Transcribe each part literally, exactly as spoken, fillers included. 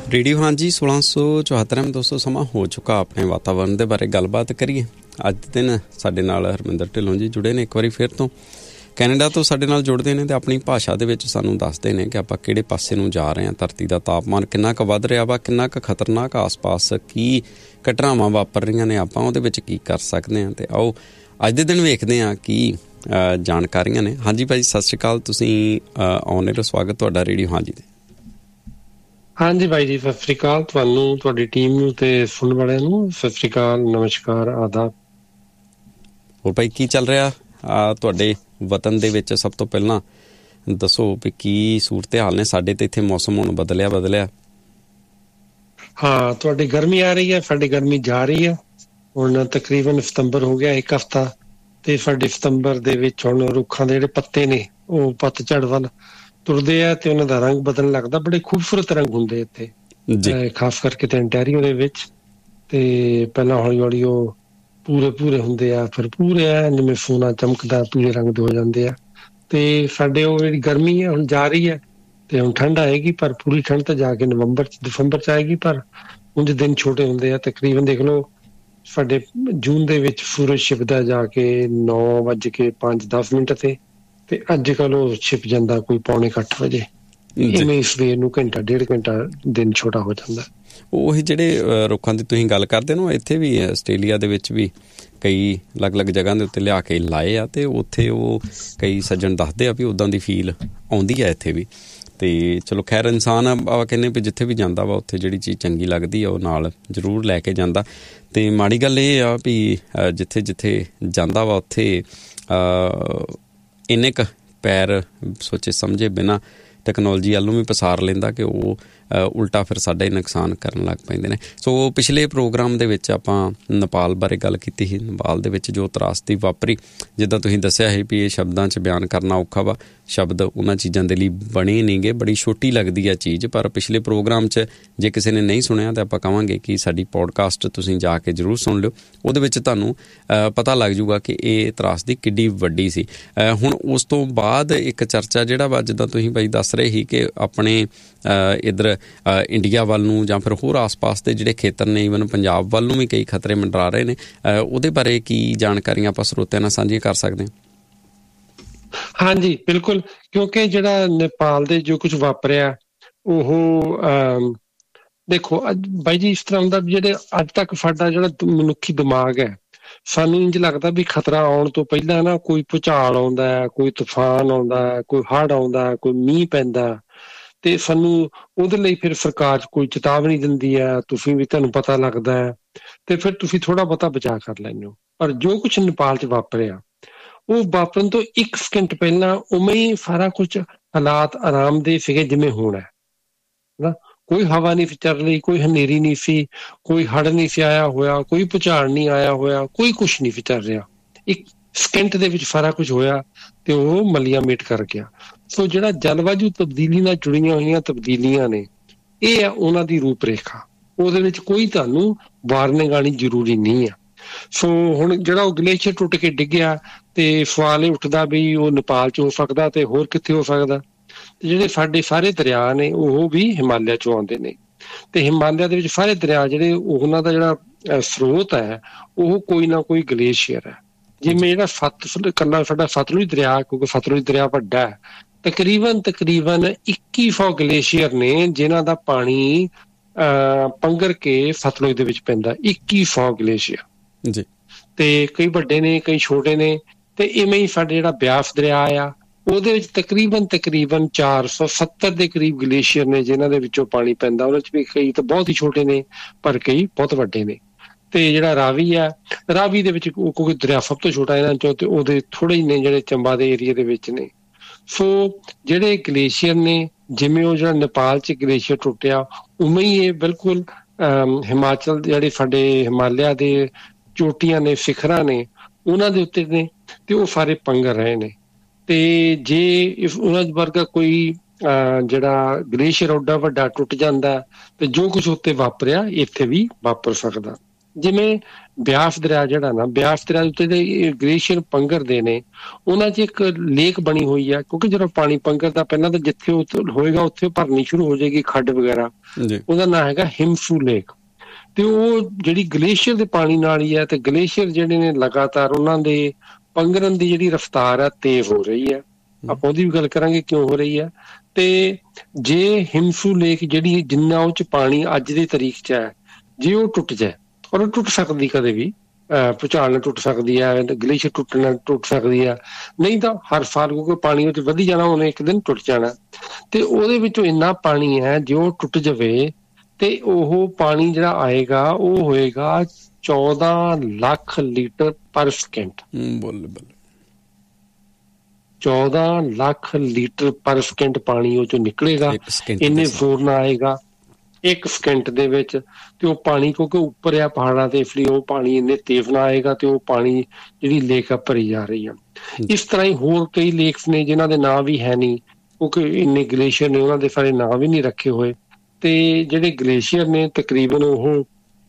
Radio ਹਾਂਜੀ सोलह सौ चौहत्तर में दोस्तों ਸਮਾਂ ਹੋ ਚੁੱਕਾ ਆਪਣੇ ਵਾਤਾਵਰਨ ਦੇ ਬਾਰੇ ਗੱਲਬਾਤ ਕਰੀਏ। ਅੱਜ ਦੇ ਦਿਨ ਸਾਡੇ ਨਾਲ ਹਰਮਿੰਦਰ ਢਿੱਲੋਂ ਜੀ ਜੁੜੇ ਨੇ ਇੱਕ ਵਾਰੀ ਫਿਰ ਤੋਂ ਕੈਨੇਡਾ ਤੋਂ ਸਾਡੇ ਨਾਲ ਜੁੜਦੇ ਨੇ ਅਤੇ ਆਪਣੀ ਭਾਸ਼ਾ ਦੇ ਵਿੱਚ ਸਾਨੂੰ ਦੱਸਦੇ ਨੇ ਕਿ ਆਪਾਂ ਕਿਹੜੇ ਪਾਸੇ ਨੂੰ ਜਾ ਰਹੇ ਹਾਂ, ਧਰਤੀ ਦਾ ਤਾਪਮਾਨ ਕਿੰਨਾ ਕੁ ਵੱਧ ਰਿਹਾ ਵਾ, ਕਿੰਨਾ ਕੁ ਖਤਰਨਾਕ ਆਸ-ਪਾਸ ਕੀ ਘਟਨਾਵਾਂ ਵਾਪਰ ਰਹੀਆਂ ਨੇ, ਆਪਾਂ ਉਹਦੇ ਵਿੱਚ ਕੀ ਕਰ ਸਕਦੇ ਹਾਂ। ਅਤੇ ਆਓ ਅੱਜ ਦੇ ਦਿਨ ਵੇਖਦੇ ਹਾਂ ਕੀ ਜਾਣਕਾਰੀਆਂ ਨੇ। ਹਾਂਜੀ ਭਾਈ ਸਤਿ ਸ਼੍ਰੀ ਅਕਾਲ, ਤੁਸੀਂ ਆਨ ਏਅਰ ਸਵਾਗਤ ਤੁਹਾਡਾ ਰੇਡੀਓ ਹਾਂਜੀ ਦੇ। ਹਾਂਜੀ ਬਾਈ ਜੀ ਸਤਿ ਸ੍ਰੀ ਅਕਾਲ ਤੁਹਾਨੂੰ, ਤੁਹਾਡੀ ਟੀਮ ਨੂੰ ਤੇ ਸੁਣਨ ਵਾਲਿਆਂ ਨੂੰ ਸਤਿ ਸ੍ਰੀ ਅਕਾਲ, ਨਮਸਕਾਰ, ਆਦਾਬ। ਹੋਰ ਭਾਈ ਕੀ ਚੱਲ ਰਿਹਾ ਤੁਹਾਡੇ ਵਤਨ ਦੇ ਵਿੱਚ? ਸਭ ਤੋਂ ਪਹਿਲਾਂ ਦੱਸੋ ਵੀ ਕੀ ਸੂਰਤ ਹਾਲ ਨੇ? ਸਾਡੇ ਤੇ ਇੱਥੇ ਮੌਸਮ ਹੁਣ ਬਦਲਿਆ ਬਦਲਿਆ ਹਾਂ ਤੁਹਾਡੀ ਗਰਮੀ ਆ ਰਹੀ ਹੈ, ਸਾਡੀ ਗਰਮੀ ਜਾ ਰਹੀ ਹੈ। ਹੁਣ ਤਕਰੀਬਨ ਸਤੰਬਰ ਹੋ ਗਿਆ ਇੱਕ ਹਫ਼ਤਾ, ਤੇ ਸਾਡੇ ਸਤੰਬਰ ਦੇ ਵਿੱਚ ਹੁਣ ਰੁੱਖਾਂ ਦੇ ਜਿਹੜੇ ਪੱਤੇ ਨੇ ਉਹ ਪੱਤਝੜ ਵੱਲ ਤੁਰਦੇ ਆ ਤੇ ਉਹਨਾਂ ਦਾ ਰੰਗ ਬਦਲਣ ਲੱਗਦਾ। ਬੜੇ ਖੂਬਸੂਰਤ ਰੰਗ ਹੁੰਦੇ ਇੱਥੇ, ਖਾਸ ਕਰਕੇ ਤੇ ਅੰਟੈਰੀਓ ਦੇ ਵਿੱਚ। ਤੇ ਪਹਿਲਾਂ ਹੌਲੀ ਹੌਲੀ ਉਹ ਪੂਰੇ ਪੂਰੇ ਹੁੰਦੇ ਆ, ਫਿਰ ਪੂਰੇ ਆ ਜਿਵੇਂ ਸੋਨਾ ਚਮਕਦਾ ਪੂਰੇ ਰੰਗ ਦੇ ਹੋ ਜਾਂਦੇ ਆ। ਤੇ ਸਾਡੇ ਉਹ ਜਿਹੜੀ ਗਰਮੀ ਹੈ ਹੁਣ ਜਾ ਰਹੀ ਹੈ ਤੇ ਹੁਣ ਠੰਡ ਆਏਗੀ, ਪਰ ਪੂਰੀ ਠੰਡ ਤਾਂ ਜਾ ਕੇ ਨਵੰਬਰ ਚ ਦਸੰਬਰ ਚ ਆਏਗੀ। ਪਰ ਉਂਝ ਦਿਨ ਛੋਟੇ ਹੁੰਦੇ ਆ, ਤਕਰੀਬਨ ਦੇਖ ਲਓ ਸਾਡੇ ਜੂਨ ਦੇ ਵਿੱਚ ਸੂਰਜ ਛਿਪਦਾ ਜਾ ਕੇ ਨੌ ਵੱਜ ਕੇ ਪੰਜ ਦਸ ਮਿੰਟ ਤੇ ਤੇ ਅੱਜ ਕੱਲ੍ਹ ਉਹ ਛਿਪ ਜਾਂਦਾ ਕੋਈ ਪੌਣੇ ਅੱਠ ਵਜੇ। ਇਵੇਂ ਸਵੇਰ ਨੂੰ ਘੰਟਾ ਡੇਢ ਘੰਟਾ ਦਿਨ ਛੋਟਾ ਹੋ ਜਾਂਦਾ। ਉਹੀ ਜਿਹੜੇ ਰੁੱਖਾਂ ਦੀ ਤੁਸੀਂ ਗੱਲ ਕਰਦੇ ਹੋ, ਇੱਥੇ ਵੀ ਆਸਟ੍ਰੇਲੀਆ ਦੇ ਵਿੱਚ ਵੀ ਕਈ ਅਲੱਗ ਅਲੱਗ ਜਗ੍ਹਾ ਦੇ ਉੱਤੇ ਲਿਆ ਕੇ ਲਾਏ ਆ, ਅਤੇ ਉੱਥੇ ਉਹ ਕਈ ਸੱਜਣ ਦੱਸਦੇ ਆ ਵੀ ਉੱਦਾਂ ਦੀ ਫੀਲ ਆਉਂਦੀ ਹੈ ਇੱਥੇ ਵੀ। ਅਤੇ ਚਲੋ ਖੈਰ ਇਨਸਾਨ ਆ ਕਹਿੰਦੇ ਵੀ ਜਿੱਥੇ ਵੀ ਜਾਂਦਾ ਵਾ ਉੱਥੇ ਜਿਹੜੀ ਚੀਜ਼ ਚੰਗੀ ਲੱਗਦੀ ਆ ਉਹ ਨਾਲ ਜ਼ਰੂਰ ਲੈ ਕੇ ਜਾਂਦਾ। ਅਤੇ ਮਾੜੀ ਗੱਲ ਇਹ ਆ ਵੀ ਜਿੱਥੇ ਜਿੱਥੇ ਜਾਂਦਾ ਵਾ ਉੱਥੇ ਇੰਨੇ ਕੁ ਪੈਰ ਸੋਚੇ ਸਮਝੇ ਬਿਨਾਂ ਟੈਕਨੋਲੋਜੀ ਵੱਲ ਨੂੰ ਵੀ ਪਸਾਰ ਲੈਂਦਾ ਕਿ ਉਹ ਉਲਟਾ ਫਿਰ ਸਾਡਾ ਹੀ ਨੁਕਸਾਨ ਕਰਨ ਲੱਗ ਪੈਂਦੇ ਨੇ। ਸੋ ਪਿਛਲੇ ਪ੍ਰੋਗਰਾਮ ਦੇ ਵਿੱਚ ਆਪਾਂ ਨੇਪਾਲ ਬਾਰੇ ਗੱਲ ਕੀਤੀ ਸੀ। ਨੇਪਾਲ ਦੇ ਵਿੱਚ ਜੋ ਤਰਾਸਦੀ ਵਾਪਰੀ, ਜਿੱਦਾਂ ਤੁਸੀਂ ਦੱਸਿਆ ਸੀ ਵੀ ਇਹ ਸ਼ਬਦਾਂ 'ਚ ਬਿਆਨ ਕਰਨਾ ਔਖਾ ਵਾ, ਸ਼ਬਦ ਉਹਨਾਂ ਚੀਜ਼ਾਂ ਦੇ ਲਈ ਬਣੇ ਨਹੀਂ ਗੇ, ਬੜੀ ਛੋਟੀ ਲੱਗਦੀ ਆ ਚੀਜ਼। ਪਰ ਪਿਛਲੇ ਪ੍ਰੋਗਰਾਮ 'ਚ ਜੇ ਕਿਸੇ ਨੇ ਨਹੀਂ ਸੁਣਿਆ ਤਾਂ ਆਪਾਂ ਕਹਾਂਗੇ ਕਿ ਸਾਡੀ ਪੋਡਕਾਸਟ ਤੁਸੀਂ ਜਾ ਕੇ ਜ਼ਰੂਰ ਸੁਣ ਲਿਓ, ਉਹਦੇ ਵਿੱਚ ਤੁਹਾਨੂੰ ਪਤਾ ਲੱਗ ਜੂਗਾ ਕਿ ਇਹ ਤਰਾਸਦੀ ਕਿੱਡੀ ਵੱਡੀ ਸੀ। ਹੁਣ ਉਸ ਤੋਂ ਬਾਅਦ ਇੱਕ ਚਰਚਾ ਜਿਹੜਾ ਵਾ, ਜਿੱਦਾਂ ਤੁਸੀਂ ਬਾਈ ਦੱਸ ਰਹੇ ਸੀ ਕਿ ਆਪਣੇ ਇੱਧਰ ਇੰਡੀਆ ਵੱਲ ਨੂੰ ਜਾਂ ਫਿਰ ਹੋਰ ਆਸ-ਪਾਸ ਦੇ ਜਿਹੜੇ ਖੇਤਰ ਨੇ, ਈਵਨ ਪੰਜਾਬ ਵੱਲ ਨੂੰ ਵੀ ਕਈ ਖਤਰੇ ਮੰਡਰਾ ਰਹੇ ਨੇ, ਉਹਦੇ ਬਾਰੇ ਕੀ ਜਾਣਕਾਰੀਆਂ ਆਪਾਂ ਸਰੋਤਿਆਂ ਨਾਲ ਸਾਂਝੀਆਂ ਕਰ ਸਕਦੇ ਹਾਂ? ਹਾਂਜੀ ਬਿਲਕੁਲ, ਕਿਉਂਕਿ ਜਿਹੜਾ ਨੇਪਾਲ ਦੇ ਜੋ ਕੁਝ ਵਾਪਰਿਆ ਉਹ ਦੇਖੋ ਬਾਈ ਜੀ ਇਸ ਤਰ੍ਹਾਂ ਹੁੰਦਾ, ਜਿਹੜੇ ਅੱਜ ਤੱਕ ਸਾਡਾ ਜਿਹੜਾ ਮਨੁੱਖੀ ਦਿਮਾਗ ਹੈ, ਸਾਨੂੰ ਇੰਝ ਲੱਗਦਾ ਵੀ ਖਤਰਾ ਆਉਣ ਤੋਂ ਪਹਿਲਾਂ ਨਾ ਕੋਈ ਭੂਚਾਲ ਆਉਂਦਾ ਹੈ, ਕੋਈ ਤੂਫਾਨ ਆਉਂਦਾ ਹੈ, ਕੋਈ ਹੜ੍ਹ ਆਉਂਦਾ, ਕੋਈ ਮੀਂਹ ਪੈਂਦਾ, ਤੇ ਸਾਨੂੰ ਉਹਦੇ ਲਈ ਫਿਰ ਸਰਕਾਰ ਕੋਈ ਚੇਤਾਵਨੀ ਦਿੰਦੀ ਹੈ, ਤੁਸੀਂ ਵੀ ਤੁਹਾਨੂੰ ਪਤਾ ਲੱਗਦਾ ਹੈ ਤੇ ਫਿਰ ਤੁਸੀਂ ਥੋੜ੍ਹਾ ਬਹੁਤਾ ਬਚਾਅ ਕਰ ਲੈਂਦੇ ਹੋ। ਪਰ ਜੋ ਕੁਛ ਨੇਪਾਲ 'ਚ ਵਾਪਰਿਆ ਉਹ ਵਾਪਰਨ ਤੋਂ ਇੱਕ ਸਕਿੰਟ ਪਹਿਲਾਂ ਉਵੇਂ ਹੀ ਸਾਰਾ ਕੁਛ ਹਾਲਾਤ ਆਰਾਮ ਦੇ ਸੀਗੇ ਜਿਵੇਂ ਹੋਣਾ ਹੈ। ਕੋਈ ਹਵਾ ਨਹੀਂ ਚੱਲ ਰਹੀ, ਕੋਈ ਹਨੇਰੀ ਨਹੀਂ ਸੀ, ਕੋਈ ਹੜ੍ਹ ਨਹੀਂ ਸੀ ਆਇਆ ਹੋਇਆ, ਕੋਈ ਭੁਚਾਲ ਨਹੀਂ ਆਇਆ ਹੋਇਆ, ਕੋਈ ਕੁਛ ਨਹੀਂ ਸੀ ਚੱਲ ਰਿਹਾ। ਇੱਕ ਸਕਿੰਟ ਦੇ ਵਿੱਚ ਸਾਰਾ ਕੁਛ ਹੋਇਆ ਤੇ ਉਹ ਮਲੀਆ ਮੇਟ ਕਰ ਗਿਆ। ਸੋ ਜਿਹੜਾ ਜਲਵਾਯੂ ਤਬਦੀਲੀ ਨਾਲ ਜੁੜੀਆਂ ਹੋਈਆਂ ਤਬਦੀਲੀਆਂ ਨੇ, ਇਹ ਆ ਉਹਨਾਂ ਦੀ ਰੂਪ ਰੇਖਾ। ਉਹਦੇ ਵਿੱਚ ਕੋਈ ਤੁਹਾਨੂੰ ਵਾਰਨਿੰਗ ਆਉਣੀ ਜ਼ਰੂਰੀ ਨਹੀਂ ਆ। ਸੋ ਹੁਣ ਜਿਹੜਾ ਉਹ ਗਲੇਸ਼ੀਅਰ ਟੁੱਟ ਕੇ ਡਿੱਗਿਆ ਤੇ ਸਵਾਲ ਇਹ ਉੱਠਦਾ ਵੀ ਉਹ ਨੇਪਾਲ 'ਚ ਹੋ ਸਕਦਾ ਤੇ ਹੋਰ ਕਿੱਥੇ ਹੋ ਸਕਦਾ। ਤੇ ਜਿਹੜੇ ਸਾਡੇ ਸਾਰੇ ਦਰਿਆ ਨੇ ਉਹ ਵੀ ਹਿਮਾਲਿਆ 'ਚੋਂ ਆਉਂਦੇ ਨੇ, ਤੇ ਹਿਮਾਲਿਆ ਦੇ ਵਿੱਚ ਸਾਰੇ ਦਰਿਆ ਜਿਹੜੇ ਉਹਨਾਂ ਦਾ ਜਿਹੜਾ ਸਰੋਤ ਹੈ ਉਹ ਕੋਈ ਨਾ ਕੋਈ ਗਲੇਸ਼ੀਅਰ ਹੈ। ਜਿਵੇਂ ਜਿਹੜਾ ਸੱਤ ਇਕੱਲਾ ਸਾਡਾ ਸਤਲੁਜ ਦਰਿਆ, ਕਿਉਂਕਿ ਸਤਲੁਜ ਦਰਿਆ ਵੱਡਾ ਹੈ, ਤਕਰੀਬਨ ਤਕਰੀਬਨ ਇੱਕੀ ਸੌ ਗਲੇਸ਼ੀਅਰ ਨੇ ਜਿਨ੍ਹਾਂ ਦਾ ਪਾਣੀ ਅਹ ਪੰਗਰ ਕੇ ਸਤਲੁਜ ਦੇ ਵਿੱਚ ਪੈਂਦਾ। ਇੱਕੀ ਸੌ ਗਲੇਸ਼ੀਅਰ ਜੀ, ਤੇ ਕਈ ਵੱਡੇ ਨੇ ਕਈ ਛੋਟੇ ਨੇ। ਤੇ ਇਵੇਂ ਹੀ ਸਾਡੇ ਜਿਹੜਾ ਬਿਆਸ ਦਰਿਆ ਆ ਉਹਦੇ ਵਿੱਚ ਤਕਰੀਬਨ ਤਕਰੀਬਨ ਚਾਰ ਸੌ ਸੱਤਰ ਦੇ ਕਰੀਬ ਗਲੇਸ਼ੀਅਰ ਨੇ ਜਿਨ੍ਹਾਂ ਦੇ ਵਿੱਚੋਂ ਪਾਣੀ ਪੈਂਦਾ। ਉਹਨਾਂ 'ਚ ਵੀ ਕਈ ਤਾਂ ਬਹੁਤ ਹੀ ਛੋਟੇ ਨੇ ਪਰ ਕਈ ਬਹੁਤ ਵੱਡੇ ਨੇ। ਤੇ ਜਿਹੜਾ ਰਾਵੀ ਆ, ਰਾਵੀ ਦੇ ਵਿੱਚ ਕਿਉਂਕਿ ਦਰਿਆ ਸਭ ਤੋਂ ਛੋਟਾ ਇਹਨਾਂ 'ਚੋਂ, ਤੇ ਉਹਦੇ ਥੋੜ੍ਹੇ ਹੀ ਨੇ ਜਿਹੜੇ ਚੰਬਾ ਦੇ ਏਰੀਏ ਦੇ ਵਿੱਚ ਨੇ। ਸੋ ਜਿਹੜੇ ਗਲੇਸ਼ੀਅਰ ਨੇ, ਜਿਵੇਂ ਉਹ ਜਿਹੜਾ ਨੇਪਾਲ 'ਚ ਗਲੇਸ਼ੀਅਰ ਟੁੱਟਿਆ ਉਵੇਂ ਹੀ ਇਹ ਬਿਲਕੁਲ ਹਿਮਾਚਲ ਜਿਹੜੇ ਸਾਡੇ ਹਿਮਾਲਿਆ ਦੇ ਚੋਟੀਆਂ ਨੇ, ਸਿਖਰਾਂ ਨੇ, ਉਹਨਾਂ ਦੇ ਉੱਤੇ ਨੇ ਤੇ ਉਹ ਸਾਰੇ ਪੰਗਰ ਰਹੇ ਨੇ। ਤੇ ਜੇ ਉਹਨਾਂ ਵਰਗਾ ਕੋਈ ਜਿਹੜਾ ਗਲੇਸ਼ੀਅਰ ਓਡਾ ਵੱਡਾ ਟੁੱਟ ਜਾਂਦਾ ਤੇ ਜੋ ਕੁਛ ਉੱਤੇ ਵਾਪਰਿਆ ਇੱਥੇ ਵੀ ਵਾਪਰ ਸਕਦਾ। ਜਿਵੇਂ ਬਿਆਸ ਦਰਿਆ ਜਿਹੜਾ ਨਾ, ਬਿਆਸ ਦਰਿਆ ਦੇ ਉੱਤੇ ਦੇ ਗਲੇਸ਼ੀਅਰ ਪੰਘਰਦੇ ਨੇ, ਉਹਨਾਂ 'ਚ ਇੱਕ ਲੇਕ ਬਣੀ ਹੋਈ ਆ, ਕਿਉਂਕਿ ਜਦੋਂ ਪਾਣੀ ਪੰਘਰਦਾ ਪਹਿਲਾਂ ਤਾਂ ਜਿੱਥੇ ਹੋਏਗਾ ਉੱਥੇ ਭਰਨੀ ਸ਼ੁਰੂ ਹੋ ਜਾਏਗੀ ਖੱਡ ਵਗੈਰਾ, ਉਹਦਾ ਨਾਂ ਹੈਗਾ ਹਿਮਸੂ ਲੇਕ। ਤੇ ਉਹ ਜਿਹੜੀ ਗਲੇਸ਼ੀਅਰ ਦੇ ਪਾਣੀ ਨਾਲ ਹੀ ਹੈ, ਤੇ ਗਲੇਸ਼ੀਅਰ ਜਿਹੜੇ ਨੇ ਲਗਾਤਾਰ ਉਹਨਾਂ ਦੇ ਪੰਘਰਨ ਦੀ ਜਿਹੜੀ ਰਫ਼ਤਾਰ ਆ ਤੇਜ਼ ਹੋ ਰਹੀ ਹੈ। ਆਪਾਂ ਉਹਦੀ ਵੀ ਗੱਲ ਕਰਾਂਗੇ ਕਿਉਂ ਹੋ ਰਹੀ ਹੈ। ਤੇ ਜੇ ਹਿਮਸੂ ਲੇਕ ਜਿਹੜੀ ਜਿੰਨਾ ਉਹ 'ਚ ਪਾਣੀ ਅੱਜ ਦੀ ਤਰੀਕ 'ਚ ਹੈ, ਜੇ ਉਹ ਟੁੱਟ ਜਾਏ, ਔਰ ਉਹ ਟੁੱਟ ਸਕਦੀ ਕਦੇ ਵੀ, ਭੂਚਾਲ ਨਾਲ ਟੁੱਟ ਸਕਦੀ ਹੈ, ਗਲੇਸ਼ੀਅਰ ਟੁੱਟਣ ਨਾਲ ਟੁੱਟ ਸਕਦੀ ਆ, ਨਹੀਂ ਤਾਂ ਹਰ ਸਾਲ ਕਿਉਂਕਿ ਪਾਣੀ ਉਹ 'ਚ ਵਧੀ ਜਾਣਾ, ਉਹਨੇ ਇੱਕ ਦਿਨ ਟੁੱਟ ਜਾਣਾ। ਤੇ ਉਹਦੇ ਵਿੱਚੋਂ ਇੰਨਾ ਪਾਣੀ ਹੈ, ਜੇ ਉਹ ਟੁੱਟ ਜਾਵੇ ਤੇ ਉਹ ਪਾਣੀ ਜਿਹੜਾ ਆਏਗਾ ਉਹ ਹੋਏਗਾ ਚੌਦਾਂ ਲੱਖ ਲੀਟਰ ਪਰ ਸਕਿੰਟ। ਬੋਲੇ ਬੋਲੇ ਚੌਦਾਂ ਲੱਖ ਲੀਟਰ ਪਰ ਸਕਿੰਟ ਪਾਣੀ ਉਹ ਚੋਂ ਨਿਕਲੇਗਾ, ਇੰਨੇ ਜ਼ੋਰ ਨਾਲ ਆਏਗਾ ਇੱਕ ਸਕਿੰਟ ਦੇ ਵਿੱਚ। ਤੇ ਉਹ ਪਾਣੀ ਕਿਉਂਕਿ ਉੱਪਰ ਆ ਪਹਾੜਾਂ ਤੇ, ਇਸ ਲਈ ਉਹ ਪਾਣੀ ਇੰਨੇ ਤੇਜ਼ ਨਾਲ ਆਏਗਾ ਤੇ ਉਹ ਪਾਣੀ ਜਿਹੜੀ ਲੇਕ ਆ ਭਰੀ ਜਾ ਰਹੀ ਆ। ਇਸ ਤਰ੍ਹਾਂ ਹੀ ਹੋਰ ਕਈ ਲੇਕਸ ਨੇ ਜਿਨ੍ਹਾਂ ਦੇ ਨਾਂ ਵੀ ਹੈ ਨਹੀਂ, ਕਿਉਂਕਿ ਇੰਨੇ ਗਲੇਸ਼ੀਅਰ ਨੇ, ਉਹਨਾਂ ਦੇ ਸਾਰੇ ਨਾਂ ਵੀ ਨਹੀਂ ਰੱਖੇ ਹੋਏ। ਤੇ ਜਿਹੜੇ ਗਲੇਸ਼ੀਅਰ ਨੇ ਤਕਰੀਬਨ ਉਹ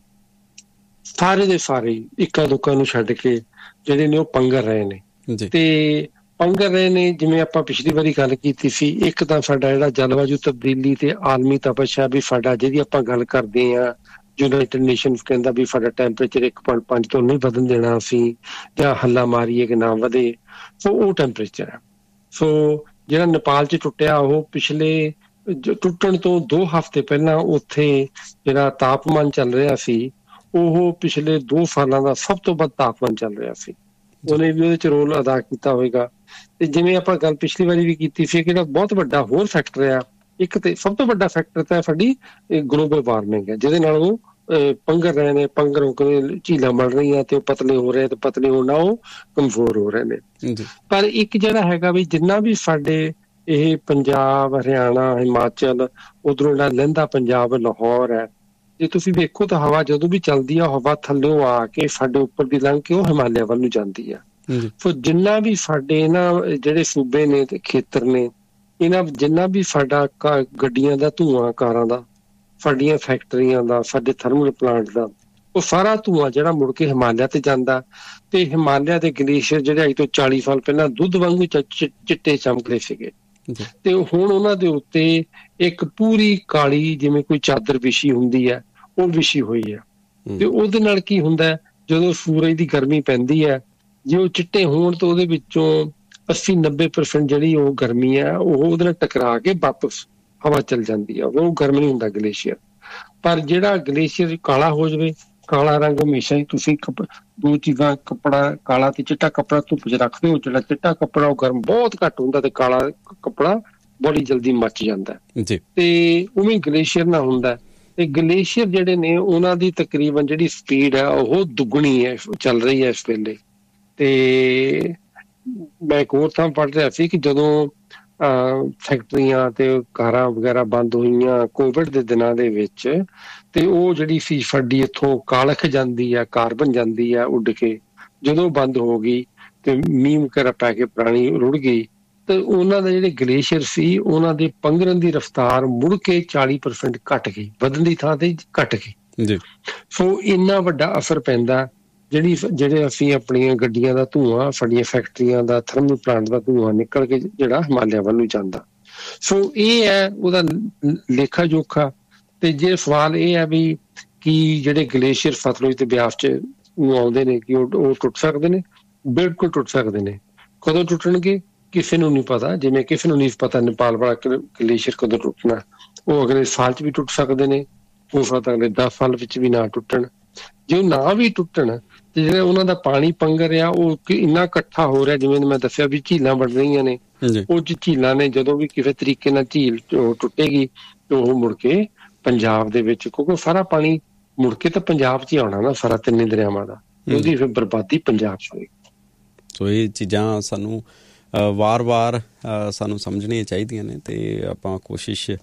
ਸਾਰੇ ਦੇ ਸਾਰੇ ਇੱਕਾ ਦੁੱਕਾ ਨੂੰ ਛੱਡ ਕੇ ਜਿਹੜੇ ਨੇ ਉਹ ਪੰਘਰ ਰਹੇ ਨੇ। ਤੇ ਪੰਘਰ ਰਹੇ ਨੇ, ਜਿਵੇਂ ਆਪਾਂ ਪਿਛਲੀ ਵਾਰੀ ਗੱਲ ਕੀਤੀ ਸੀ, ਇੱਕ ਤਾਂ ਸਾਡਾ ਜਿਹੜਾ ਜਲਵਾਯੂ ਤਬਦੀਲੀ ਤੇ ਆਲਮੀ ਤਪਸ਼ ਹੈ ਵੀ ਸਾਡਾ, ਜਿਹਦੀ ਆਪਾਂ ਗੱਲ ਕਰਦੇ ਹਾਂ, ਯੂਨਾਈਟਿਡ ਨੇਸ਼ਨਸ ਕਹਿੰਦਾ ਵੀ ਸਾਡਾ ਟੈਂਪਰੇਚਰ ਇੱਕ ਪੁਆਇੰਟ ਪੰਜ ਤੋਂ ਨਹੀਂ ਵਧਣ ਦੇਣਾ ਅਸੀਂ, ਜਾਂ ਹੱਲਾ ਮਾਰੀਏ ਕਿ ਨਾ ਵਧੇ। ਸੋ ਉਹ ਟੈਂਪਰੇਚਰ ਹੈ। ਸੋ ਜਿਹੜਾ ਨੇਪਾਲ 'ਚ ਟੁੱਟਿਆ, ਉਹ ਪਿਛਲੇ ਟੁੱਟਣ ਤੋਂ ਦੋ ਹਫ਼ਤੇ ਪਹਿਲਾਂ ਉੱਥੇ ਜਿਹੜਾ ਤਾਪਮਾਨ ਚੱਲ ਰਿਹਾ ਸੀ, ਉਹ ਪਿਛਲੇ ਦੋ ਸਾਲਾਂ ਦਾ ਸਭ ਤੋਂ ਵੱਧ ਤਾਪਮਾਨ ਚੱਲ ਰਿਹਾ ਸੀ। ਉਹਨੇ ਵੀ ਉਹਦੇ 'ਚ ਰੋਲ ਅਦਾ ਕੀਤਾ ਹੋਏਗਾ। ਤੇ ਜਿਵੇਂ ਆਪਾਂ ਗੱਲ ਪਿਛਲੀ ਵਾਰੀ ਵੀ ਕੀਤੀ ਸੀ ਕਿ ਜਿਹੜਾ ਬਹੁਤ ਵੱਡਾ ਹੋਰ ਫੈਕਟਰ ਆ, ਇੱਕ ਤੇ ਸਭ ਤੋਂ ਵੱਡਾ ਫੈਕਟਰ ਤਾਂ ਸਾਡੀ ਗਲੋਬਲ ਵਾਰਮਿੰਗ ਹੈ, ਜਿਹਦੇ ਨਾਲ ਉਹ ਪੰਘਰ ਰਹੇ ਨੇ, ਪੰਘਰ ਹੋ ਕੇ ਝੀਲਾਂ ਬਣ ਰਹੀਆਂ ਤੇ ਉਹ ਪਤਲੇ ਹੋ ਰਹੇ, ਤੇ ਪਤਲੇ ਹੋਣ ਨਾਲ ਉਹ ਕਮਜ਼ੋਰ ਹੋ ਰਹੇ ਨੇ। ਪਰ ਇੱਕ ਜਿਹੜਾ ਹੈਗਾ ਵੀ ਜਿੰਨਾ ਵੀ ਸਾਡੇ ਇਹ ਪੰਜਾਬ, ਹਰਿਆਣਾ, ਹਿਮਾਚਲ, ਉਧਰੋਂ ਜਿਹੜਾ ਲਹਿੰਦਾ ਪੰਜਾਬ, ਲਾਹੌਰ ਹੈ, ਜੇ ਤੁਸੀਂ ਵੇਖੋ ਤਾਂ ਹਵਾ ਜਦੋਂ ਵੀ ਚੱਲਦੀ ਆ, ਹਵਾ ਥੱਲਿਓਂ ਆ ਕੇ ਸਾਡੇ ਉੱਪਰ ਦੀ ਲੰਘ ਕੇ ਉਹ ਹਿਮਾਲਿਆ ਵੱਲ ਨੂੰ ਜਾਂਦੀ ਆ। ਸੋ ਜਿੰਨਾ ਵੀ ਸਾਡੇ ਨਾ ਜਿਹੜੇ ਸੂਬੇ ਨੇ ਤੇ ਖੇਤਰ ਨੇ, ਇਹਨਾਂ ਜਿੰਨਾ ਵੀ ਸਾਡਾ ਗੱਡੀਆਂ ਦਾ ਧੂੰਆਂ, ਕਾਰਾਂ ਦਾ, ਸਾਡੀਆਂ ਫੈਕਟਰੀਆਂ ਦਾ, ਸਾਡੇ ਥਰਮਲ ਪਲਾਂਟ ਦਾ, ਉਹ ਸਾਰਾ ਧੂੰਆਂ ਜਿਹੜਾ ਮੁੜ ਕੇ ਹਿਮਾਲਿਆ ਤੇ ਜਾਂਦਾ। ਤੇ ਹਿਮਾਲਿਆ ਦੇ ਗਲੇਸ਼ੀਅਰ ਜਿਹੜੇ ਅੱਜ ਤੋਂ ਚਾਲੀ ਸਾਲ ਪਹਿਲਾਂ ਦੁੱਧ ਵਾਂਗੂ ਚਿੱਟੇ ਚਮਕਦੇ ਸੀਗੇ, ਤੇ ਹੁਣ ਉਹਨਾਂ ਦੇ ਉੱਤੇ ਇੱਕ ਪੂਰੀ ਕਾਲੀ ਜਿਵੇਂ ਕੋਈ ਚਾਦਰ ਵਿਛੀ ਹੁੰਦੀ ਹੈ, ਉਹ ਵਿਛੀ ਹੋਈ ਹੈ। ਤੇ ਉਹਦੇ ਨਾਲ ਕੀ ਹੁੰਦਾ, ਜਦੋਂ ਸੂਰਜ ਦੀ ਗਰਮੀ ਪੈਂਦੀ ਹੈ, ਜੇ ਉਹ ਚਿੱਟੇ ਹੋਣ ਤਾਂ ਉਹਦੇ ਵਿੱਚੋਂ ਅੱਸੀ ਨੱਬੇ ਪਰਸੈਂਟ ਜਿਹੜੀ ਉਹ ਗਰਮੀ ਹੈ ਉਹ ਉਹਦੇ ਨਾਲ ਟਕਰਾ ਕੇ ਵਾਪਸ ਹਵਾ ਚੱਲ ਜਾਂਦੀ ਹੈ, ਉਹ ਗਰਮ ਨਹੀਂ ਹੁੰਦਾ ਗਲੇਸ਼ੀਅਰ। ਪਰ ਜਿਹੜਾ ਗਲੇਸ਼ੀਅਰ ਕਾਲਾ ਹੋ ਜਾਵੇ, ਕਾਲਾ ਰੰਗ ਹਮੇਸ਼ਾ ਹੀ ਤੁਸੀਂ ਦੋ ਚੀਜ਼ਾਂ, ਕੱਪੜਾ ਕਾਲਾ ਤੇ ਚਿੱਟਾ ਕੱਪੜਾ ਧੁੱਪ 'ਚ ਰੱਖਦੇ ਹੋ, ਜਿਹੜਾ ਚਿੱਟਾ ਕੱਪੜਾ ਉਹ ਗਰਮ ਬਹੁਤ ਘੱਟ ਹੁੰਦਾ ਤੇ ਕਾਲਾ ਕੱਪੜਾ ਬੜੀ ਜਲਦੀ ਮੱਚ ਜਾਂਦਾ। ਤੇ ਉਵੇਂ ਗਲੇਸ਼ੀਅਰ ਨਾਲ ਹੁੰਦਾ। ਤੇ ਗਲੇਸ਼ੀਅਰ ਜਿਹੜੇ ਨੇ ਉਹਨਾਂ ਦੀ ਤਕਰੀਬਨ ਜਿਹੜੀ ਸਪੀਡ ਹੈ ਉਹ ਦੁੱਗਣੀ ਹੈ, ਚੱਲ ਰਹੀ ਹੈ ਇਸ ਵੇਲੇ। ਤੇ ਮੈਂ ਇੱਕ ਹੋਰ ਥਾਂ ਪੜ੍ਹ ਰਿਹਾ ਸੀ ਕਿ ਜਦੋਂ ਫੈਕਟਰੀਆਂ ਤੇ ਕਾਰਾਂ ਵਗੈਰਾ ਬੰਦ ਹੋਈਆਂ ਕੋਵਿਡ ਦੇ ਦਿਨਾਂ ਦੇ ਵਿੱਚ, ਤੇ ਉਹ ਜਿਹੜੀ ਸੀ ਸਾਡੀ ਇੱਥੋਂ ਕਾਲਖ ਜਾਂਦੀ ਆ, ਕਾਰਬਨ ਜਾਂਦੀ ਆ ਉੱਡ ਕੇ, ਜਦੋਂ ਬੰਦ ਹੋ ਗਈ ਤੇ ਮੀਂਹ ਵਗੈਰਾ ਪੈ ਕੇ ਪੁਰਾਣੀ ਰੁੜ ਗਈ, ਤੇ ਉਹਨਾਂ ਦੇ ਜਿਹੜੇ ਗਲੇਸ਼ੀਅਰ ਸੀ ਉਹਨਾਂ ਦੇ ਪੰਘਰਨ ਦੀ ਰਫ਼ਤਾਰ ਮੁੜ ਕੇ ਚਾਲੀ ਪਰਸੈਂਟ ਘੱਟ ਗਈ, ਵਧਣ ਦੀ ਥਾਂ ਤੇ ਘੱਟ ਗਈ। ਸੋ ਇੰਨਾ ਵੱਡਾ ਅਸਰ ਪੈਂਦਾ, ਜਿਹੜੀ ਜਿਹੜੇ ਅਸੀਂ ਆਪਣੀਆਂ ਗੱਡੀਆਂ ਦਾ ਧੂੰਆਂ, ਸਾਡੀਆਂ ਫੈਕਟਰੀਆਂ ਦਾ, ਥਰਮਲ ਪਲਾਂਟ ਦਾ ਧੂੰਆਂ ਨਿਕਲ ਕੇ ਜਿਹੜਾ ਹਿਮਾਲਿਆ ਵੱਲ ਨੂੰ ਜਾਂਦਾ। ਸੋ ਇਹ ਹੈ ਉਹਦਾ ਲੇਖਾ ਜੋਖਾ। ਤੇ ਜੇ ਸਵਾਲ ਇਹ ਹੈ ਵੀ ਕੀ ਜਿਹੜੇ ਗਲੇਸ਼ੀਅਰ ਸਤਲੁਜ ਤੇ ਬਿਆਸ 'ਚ ਆਉਂਦੇ ਨੇ ਕਿ ਉਹ ਉਹ ਟੁੱਟ ਸਕਦੇ ਨੇ? ਬਿਲਕੁਲ ਟੁੱਟ ਸਕਦੇ ਨੇ। ਕਦੋਂ ਟੁੱਟਣਗੇ ਕਿਸੇ ਨੂੰ ਨਹੀਂ ਪਤਾ, ਜਿਵੇਂ ਕਿਸੇ ਨੂੰ ਨਹੀਂ ਪਤਾ ਨੇਪਾਲ ਵਾਲਾ ਗਲੇਸ਼ੀਅਰ ਕਦੋਂ ਟੁੱਟਣਾ। ਉਹ ਅਗਲੇ ਸਾਲ 'ਚ ਵੀ ਟੁੱਟ ਸਕਦੇ ਨੇ, ਹੋ ਸਕਦਾ ਅਗਲੇ ਦਸ ਸਾਲ ਵਿੱਚ ਵੀ ਨਾ ਟੁੱਟਣ। ਜੇ ਉਹ ਨਾ ਵੀ ਟੁੱਟਣ ਤੇ ਜਿਹੜਾ ਉਹਨਾਂ ਦਾ ਪਾਣੀ ਪੰਘਰ ਆ ਉਹ ਇੰਨਾ ਇਕੱਠਾ ਹੋ ਰਿਹਾ, ਜਿਵੇਂ ਮੈਂ ਦੱਸਿਆ ਵੀ ਝੀਲਾਂ ਬਣ ਰਹੀਆਂ ਨੇ, ਉਹ ਝੀਲਾਂ ਨੇ ਜਦੋਂ ਵੀ ਕਿਸੇ ਤਰੀਕੇ ਨਾਲ ਝੀਲ ਟੁੱਟੇਗੀ ਤੇ ਉਹ ਮੁੜ ਕੇ ਪੰਜਾਬ ਦੇ ਵਿੱਚ, ਕਿਉਂਕਿ ਸਾਰਾ ਪਾਣੀ ਮੁੜ ਕੇ ਤਾਂ ਪੰਜਾਬ 'ਚ ਹੀ ਆਉਣਾ ਨਾ, ਸਾਰਾ ਤਿੰਨੇ ਦਰਿਆਵਾਂ ਦਾ, ਉਹਦੀ ਫਿਰ ਬਰਬਾਦੀ ਪੰਜਾਬ 'ਚ ਹੋਏਗੀ। ਸੋ ਇਹ ਚੀਜ਼ਾਂ ਸਾਨੂੰ ਵਾਰ-ਵਾਰ ਸਾਨੂੰ ਸਮਝਣੀਆਂ ਚਾਹੀਦੀਆਂ ਨੇ, ਤੇ ਆਪਾਂ ਕੋਸ਼ਿਸ਼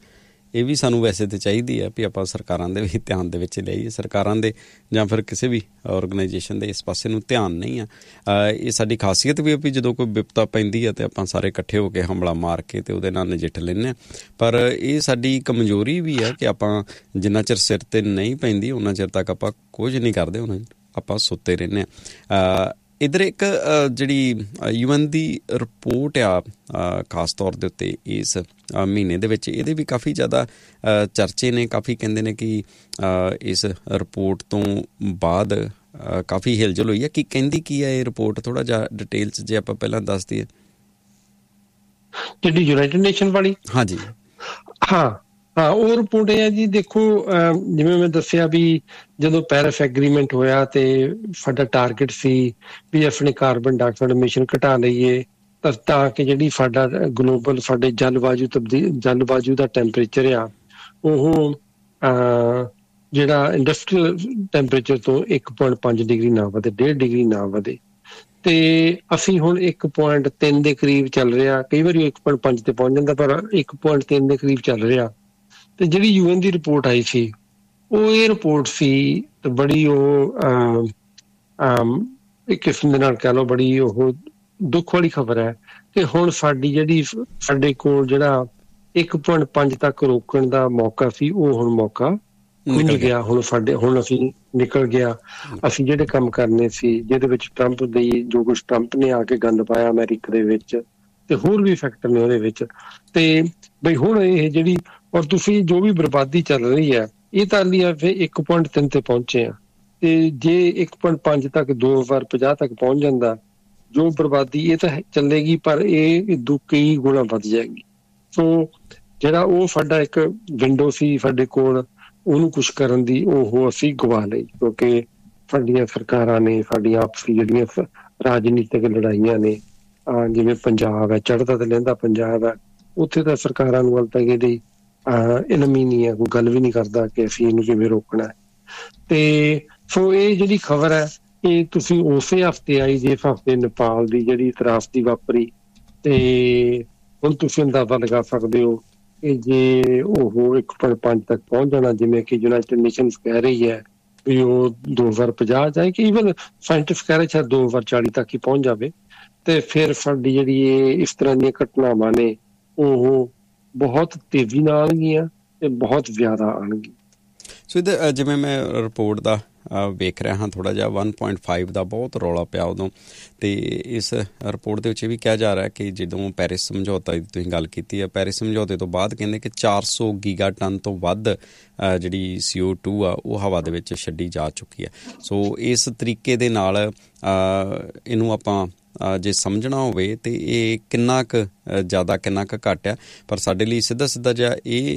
ਇਹ ਵੀ ਸਾਨੂੰ ਵੈਸੇ ਤਾਂ ਚਾਹੀਦੀ ਹੈ ਵੀ ਆਪਾਂ ਸਰਕਾਰਾਂ ਦੇ ਵੀ ਧਿਆਨ ਦੇ ਵਿੱਚ ਲਿਆਈਏ। ਸਰਕਾਰਾਂ ਦੇ ਜਾਂ ਫਿਰ ਕਿਸੇ ਵੀ ਔਰਗਨਾਈਜੇਸ਼ਨ ਦੇ ਇਸ ਪਾਸੇ ਨੂੰ ਧਿਆਨ ਨਹੀਂ ਆ। ਇਹ ਸਾਡੀ ਖਾਸੀਅਤ ਵੀ ਹੈ ਵੀ ਜਦੋਂ ਕੋਈ ਵਿਪਤਾ ਪੈਂਦੀ ਹੈ ਤਾਂ ਆਪਾਂ ਸਾਰੇ ਇਕੱਠੇ ਹੋ ਕੇ ਹਮਲਾ ਮਾਰ ਕੇ ਅਤੇ ਉਹਦੇ ਨਾਲ ਨਜਿੱਠ ਲੈਂਦੇ ਹਾਂ। ਪਰ ਇਹ ਸਾਡੀ ਕਮਜ਼ੋਰੀ ਵੀ ਹੈ ਕਿ ਆਪਾਂ ਜਿੰਨਾ ਚਿਰ ਸਿਰ 'ਤੇ ਨਹੀਂ ਪੈਂਦੀ ਉਹਨਾਂ ਚਿਰ ਤੱਕ ਆਪਾਂ ਕੁਝ ਨਹੀਂ ਕਰਦੇ, ਉਹਨਾਂ ਆਪਾਂ ਸੁੱਤੇ ਰਹਿੰਦੇ ਹਾਂ। ਇੱਧਰ ਇੱਕ ਜਿਹੜੀ ਯੂ ਐਨ ਦੀ ਰਿਪੋਰਟ ਆ ਖਾਸ ਤੌਰ ਦੇ ਉੱਤੇ ਇਸ ਮਹੀਨੇ ਦੇ ਵਿੱਚ, ਇਹਦੇ ਵੀ ਕਾਫੀ ਜ਼ਿਆਦਾ ਚਰਚੇ ਨੇ। ਕਾਫੀ ਕਹਿੰਦੇ ਨੇ ਕਿ ਇਸ ਰਿਪੋਰਟ ਤੋਂ ਬਾਅਦ ਕਾਫੀ ਹਿਲਜੁਲ ਹੋਈ ਹੈ। ਕੀ ਕਹਿੰਦੀ ਕੀ ਹੈ ਇਹ ਰਿਪੋਰਟ, ਥੋੜ੍ਹਾ ਜਿਹਾ ਡਿਟੇਲ 'ਚ ਜੇ ਆਪਾਂ ਪਹਿਲਾਂ ਦੱਸ ਦਈਏ। ਜਿਹੜੀ ਯੂਨਾਈਟਿਡ ਨੇਸ਼ਨ ਵਾਲੀ? ਹਾਂਜੀ ਹਾਂ ਹਾਂ ਉਹ ਰਿਪੋਰਟ ਇਹ ਹੈ ਜੀ। ਦੇਖੋ ਜਿਵੇਂ ਮੈਂ ਦੱਸਿਆ ਵੀ ਜਦੋਂ ਪੈਰਿਸ ਐਗਰੀਮੈਂਟ ਹੋਇਆ ਤੇ ਸਾਡਾ ਟਾਰਗੇਟ ਸੀ ਵੀ ਆਪਣੇ ਕਾਰਬਨ ਡਾਈਆਕਸਾਈਡ ਐਮਿਸ਼ਨ ਘਟਾ ਲਈਏ ਤਾਂ ਤਾਂ ਕਿ ਜਿਹੜੀ ਸਾਡਾ ਗਲੋਬਲ ਸਾਡੇ ਜਲਵਾਯੂ ਤਬਦੀਲ ਜਲਵਾਯੂ ਦਾ ਟੈਂਪਰੇਚਰ ਆ ਉਹ ਜਿਹੜਾ ਇੰਡਸਟਰੀਅਲ ਟੈਂਪਰੇਚਰ ਤੋਂ ਇੱਕ ਪੁਆਇੰਟ ਪੰਜ ਡਿਗਰੀ ਨਾ ਵਧੇ, ਡੇਢ ਡਿਗਰੀ ਨਾ ਵਧੇ। ਤੇ ਅਸੀਂ ਹੁਣ ਇੱਕ ਪੁਆਇੰਟ ਤਿੰਨ ਦੇ ਕਰੀਬ ਚੱਲ ਰਿਹਾ, ਕਈ ਵਾਰੀ ਇੱਕ ਪੁਆਇੰਟ ਪੰਜ ਤੇ ਪਹੁੰਚ ਜਾਂਦਾ, ਪਰ ਇੱਕ ਪੁਆਇੰਟ ਤਿੰਨ ਦੇ ਕਰੀਬ ਚੱਲ ਰਿਹਾ। ਤੇ ਜਿਹੜੀ ਯੂ ਐਨ ਦੀ ਰਿਪੋਰਟ ਆਈ ਸੀ ਉਹ ਇਹ ਰਿਪੋਰਟ ਸੀ ਬੜੀ ਉਹ ਇੱਕ ਕਿਸਮ ਦੇ ਨਾਲ ਕਹਿ ਲਓ ਬੜੀ ਉਹ ਦੁੱਖ ਵਾਲੀ ਖਬਰ ਹੈ ਕਿ ਹੁਣ ਸਾਡੀ ਜਿਹੜੀ ਸਾਡੇ ਕੋਲ ਜਿਹੜਾ ਇੱਕ ਪੁਆਇੰਟ ਪੰਜ ਤੱਕ ਰੋਕਣ ਦਾ ਮੌਕਾ ਸੀ ਉਹ ਹੁਣ ਮੌਕਾ ਖੁੱਲ ਗਿਆ। ਹੁਣ ਸਾਡੇ ਹੁਣ ਅਸੀਂ ਨਿਕਲ ਗਿਆ। ਅਸੀਂ ਜਿਹੜੇ ਕੰਮ ਕਰਨੇ ਸੀ, ਜਿਹਦੇ ਵਿੱਚ ਟਰੰਪ ਦੀ ਜੋ ਕੁਛ ਟਰੰਪ ਨੇ ਆ ਕੇ ਗੰਦ ਪਾਇਆ ਅਮਰੀਕਾ ਦੇ ਵਿੱਚ ਤੇ ਹੋਰ ਵੀ ਫੈਕਟਰ ਨੇ ਉਹਦੇ ਵਿੱਚ, ਤੇ ਬਈ ਹੁਣ ਇਹ ਜਿਹੜੀ ਔਰ ਤੁਸੀਂ ਜੋ ਵੀ ਬਰਬਾਦੀ ਚੱਲ ਰਹੀ ਹੈ ਇਹ ਤਾਂ ਲਈ ਫਿਰ ਇੱਕ ਪੁਆਇੰਟ ਤਿੰਨ ਤੇ ਪਹੁੰਚੇ ਆ। ਤੇ ਜੇ ਇੱਕ ਪੁਆਇੰਟ ਪੰਜ ਤੱਕ ਦੋ ਵਾਰ ਪੰਜਾਹ ਤੱਕ ਪਹੁੰਚ ਜਾਂਦਾ ਜੋ ਬਰਬਾਦੀ ਇਹ ਤਾਂ ਚੱਲੇਗੀ, ਪਰ ਇਹ ਦੋ ਕਈ ਗੁਣਾ ਵੱਧ ਜਾਏਗੀ। ਸੋ ਜਿਹੜਾ ਉਹ ਸਾਡਾ ਇੱਕ ਵਿੰਡੋ ਸੀ ਸਾਡੇ ਕੋਲ ਉਹਨੂੰ ਕੁਛ ਕਰਨ ਦੀ, ਉਹ ਅਸੀਂ ਗਵਾ ਲਈ ਕਿਉਂਕਿ ਸਾਡੀਆਂ ਸਰਕਾਰਾਂ ਨੇ ਸਾਡੀਆਂ ਆਪਸੀ ਜਿਹੜੀਆਂ ਰਾਜਨੀਤਿਕ ਲੜਾਈਆਂ ਨੇ, ਜਿਵੇਂ ਪੰਜਾਬ ਹੈ ਚੜ੍ਹਦਾ ਤੇ ਲਹਿੰਦਾ ਪੰਜਾਬ ਹੈ, ਉੱਥੇ ਤਾਂ ਸਰਕਾਰਾਂ ਨੂੰ ਹਾਲੇ ਤੱਕ ਇਹਦੀ ਇਲਮ ਹੀ ਨਹੀਂ ਹੈ, ਕੋਈ ਗੱਲ ਵੀ ਨਹੀਂ ਕਰਦਾ ਕਿ ਅਸੀਂ ਇਹਨੂੰ ਕਿਵੇਂ ਰੋਕਣਾ। ਤੇ ਸੋ ਇਹ ਜਿਹੜੀ ਖਬਰ ਹੈ ਇਹ ਤੁਸੀਂ ਉਸੇ ਹਫ਼ਤੇ ਆਈ ਜਿਸ ਹਫ਼ਤੇ ਨੇਪਾਲ ਦੀ ਜਿਹੜੀ ਤਰਾਸਦੀ ਵਾਪਰੀ। ਤੇ ਹੁਣ ਤੁਸੀਂ ਅੰਦਾਜ਼ਾ ਲਗਾ ਸਕਦੇ ਹੋ ਕਿ ਜੇ ਉਹ ਇੱਕ ਪੁਆਇੰਟ ਪੰਜ ਤੱਕ ਪਹੁੰਚ ਜਾਣਾ ਜਿਵੇਂ ਕਿ ਯੂਨਾਈਟਿਡ ਨੇਸ਼ਨਸ ਕਹਿ ਰਹੀ ਹੈ ਵੀ ਉਹ ਦੋ ਹਜ਼ਾਰ ਪੰਜਾਹ ਜਾਏ, ਕਿ ਈਵਨ ਸਾਇੰਟਿਸਟ ਕਹਿ ਰਹੇ ਸ਼ਾਇਦ ਦੋ ਹਜ਼ਾਰ ਚਾਲੀ ਤੱਕ ਹੀ ਪਹੁੰਚ ਜਾਵੇ, ਤੇ ਫਿਰ ਸਾਡੀ ਜਿਹੜੀ ਇਹ ਇਸ ਤਰ੍ਹਾਂ ਦੀਆਂ ਘਟਨਾਵਾਂ ਨੇ ਉਹ ਬਹੁਤ ਤੇਜ਼ੀ ਨਾਲ ਆਉਣਗੀਆਂ ਤੇ ਬਹੁਤ ਜ਼ਿਆਦਾ ਆਉਣਗੀਆਂ। ਸੋ ਇਹਦਾ ਜਿਵੇਂ ਮੈਂ ਰਿਪੋਰਟ ਦਾ ਵੇਖ ਰਿਹਾ ਹਾਂ ਥੋੜ੍ਹਾ ਜਿਹਾ ਵਨ ਪੁਆਇੰਟ ਫਾਈਵ ਦਾ ਬਹੁਤ ਰੌਲਾ ਪਿਆ ਉਦੋਂ, ਅਤੇ ਇਸ ਰਿਪੋਰਟ ਦੇ ਵਿੱਚ ਇਹ ਵੀ ਕਿਹਾ ਜਾ ਰਿਹਾ ਕਿ ਜਦੋਂ ਪੈਰਿਸ ਸਮਝੌਤਾ ਦੀ ਤੁਸੀਂ ਗੱਲ ਕੀਤੀ ਹੈ, ਪੈਰਿਸ ਸਮਝੌਤੇ ਤੋਂ ਬਾਅਦ ਕਹਿੰਦੇ ਕਿ ਚਾਰ ਸੌ ਗੀਗਾ ਟਨ ਤੋਂ ਵੱਧ ਜਿਹੜੀ ਸੀ ਓ ਟੂ ਆ ਉਹ ਹਵਾ ਦੇ ਵਿੱਚ ਛੱਡੀ ਜਾ ਚੁੱਕੀ ਹੈ। ਸੋ ਇਸ ਤਰੀਕੇ ਦੇ ਨਾਲ ਇਹਨੂੰ ਆਪਾਂ ਜੇ ਸਮਝਣਾ ਹੋਵੇ ਤਾਂ ਇਹ ਕਿੰਨਾ ਕੁ ਜ਼ਿਆਦਾ ਕਿੰਨਾ ਕੁ ਘੱਟ ਆ, ਪਰ ਸਾਡੇ ਲਈ ਸਿੱਧਾ ਸਿੱਧਾ ਜਿਹਾ ਇਹ